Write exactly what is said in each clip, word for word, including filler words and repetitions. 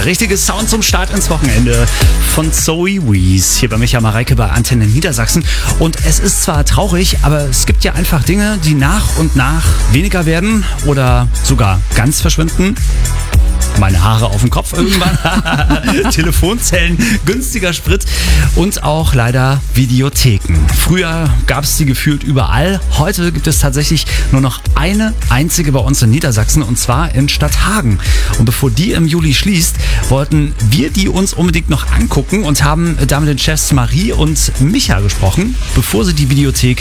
richtige Sound zum Start ins Wochenende von Zoe Wees. Hier bei Micha Mareike bei Antenne Niedersachsen. Und es ist zwar traurig, aber es gibt ja einfach Dinge, die nach und nach weniger werden oder sogar ganz verschwinden. Meine Haare auf dem Kopf irgendwann, Telefonzellen, günstiger Sprit und auch leider Videotheken. Früher gab es die gefühlt überall. Heute gibt es tatsächlich nur noch eine einzige bei uns in Niedersachsen und zwar in Stadthagen. Und bevor die im Juli schließt, wollten wir die uns unbedingt noch angucken und haben da mit den Chefs Marie und Micha gesprochen, bevor sie die Videothek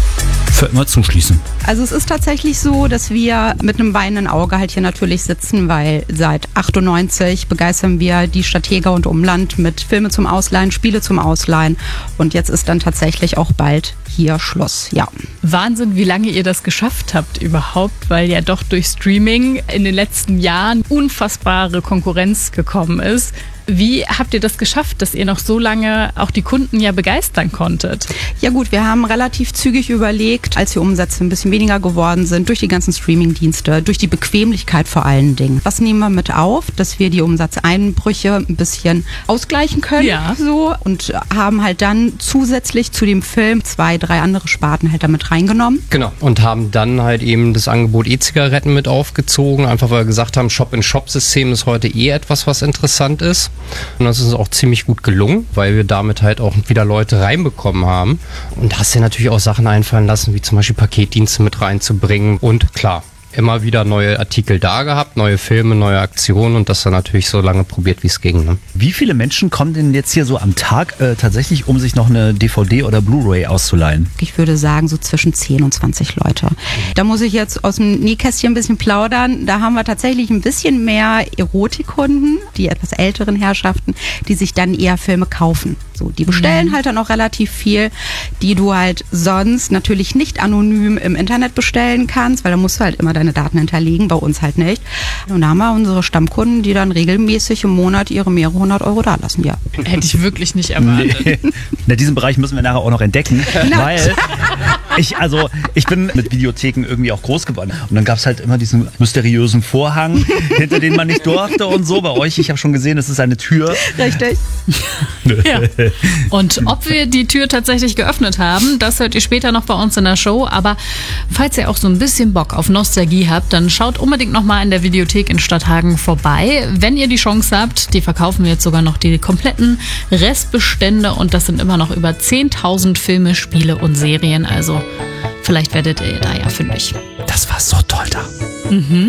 für immer zuschließen. Also es ist tatsächlich so, dass wir mit einem weinenden Auge halt hier natürlich sitzen, weil seit achtundneunzig begeistern wir die Stadt Hega und Umland mit Filme zum Ausleihen, Spiele zum Ausleihen und jetzt ist dann tatsächlich auch bald hier Schluss, ja. Wahnsinn, wie lange ihr das geschafft habt überhaupt, weil ja doch durch Streaming in den letzten Jahren unfassbare Konkurrenz gekommen ist. Wie habt ihr das geschafft, dass ihr noch so lange auch die Kunden ja begeistern konntet? Ja gut, wir haben relativ zügig überlegt, als die Umsätze ein bisschen weniger geworden sind, durch die ganzen Streaming-Dienste, durch die Bequemlichkeit vor allen Dingen. Was nehmen wir mit auf, dass wir die Umsatzeinbrüche ein bisschen ausgleichen können? Ja. So, und haben halt dann zusätzlich zu dem Film zwei, drei andere Sparten halt damit reingenommen. Genau, und haben dann halt eben das Angebot E-Zigaretten mit aufgezogen, einfach weil wir gesagt haben, Shop-in-Shop-System ist heute eh etwas, was interessant ist. Und das ist uns auch ziemlich gut gelungen, weil wir damit halt auch wieder Leute reinbekommen haben. Und da hast du dir natürlich auch Sachen einfallen lassen, wie zum Beispiel Paketdienste mit reinzubringen. Und klar, immer wieder neue Artikel da gehabt, neue Filme, neue Aktionen und das dann natürlich so lange probiert, wie es ging. Ne? Wie viele Menschen kommen denn jetzt hier so am Tag äh, tatsächlich, um sich noch eine D V D oder Blu-ray auszuleihen? Ich würde sagen, so zwischen zehn und zwanzig Leute. Da muss ich jetzt aus dem Nähkästchen ein bisschen plaudern. Da haben wir tatsächlich ein bisschen mehr Erotikkunden, die etwas älteren Herrschaften, die sich dann eher Filme kaufen. So, die bestellen mhm. halt dann auch relativ viel, die du halt sonst natürlich nicht anonym im Internet bestellen kannst, weil da musst du halt immer deine Daten hinterlegen, bei uns halt nicht. Und da haben wir unsere Stammkunden, die dann regelmäßig im Monat ihre mehrere hundert Euro da lassen, ja. Hätte ich wirklich nicht erwartet. Nee. In diesem Bereich müssen wir nachher auch noch entdecken, weil ich, also, ich bin mit Videotheken irgendwie auch groß geworden. Und dann gab es halt immer diesen mysteriösen Vorhang, hinter den man nicht durfte und so. Bei euch, ich habe schon gesehen, es ist eine Tür. Richtig. Ja. Und ob wir die Tür tatsächlich geöffnet haben, das hört ihr später noch bei uns in der Show. Aber falls ihr auch so ein bisschen Bock auf Nostalgie habt, dann schaut unbedingt nochmal in der Videothek in Stadthagen vorbei. Wenn ihr die Chance habt, die verkaufen wir jetzt sogar noch die kompletten Restbestände und das sind immer noch über zehntausend Filme, Spiele und Serien. Also vielleicht werdet ihr da ja fündig. Das war so toll da. Mhm.